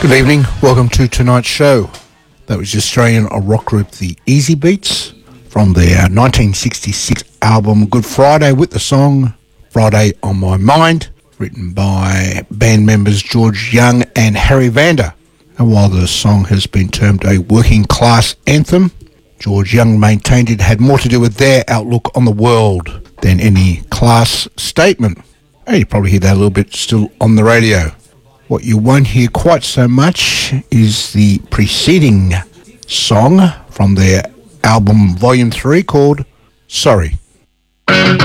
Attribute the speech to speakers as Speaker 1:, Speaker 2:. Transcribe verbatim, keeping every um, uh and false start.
Speaker 1: Good evening, welcome to tonight's show. That was the Australian rock group The Easy Beats from their nineteen sixty-six album Good Friday with the song Friday on My Mind, written by band members George Young and Harry Vanda. And while the song has been termed a working class anthem, George Young maintained it had more to do with their outlook on the world than any class statement. And you probably hear that a little bit still on the radio. What you won't hear quite so much is the preceding song from their album Volume three called Sorry.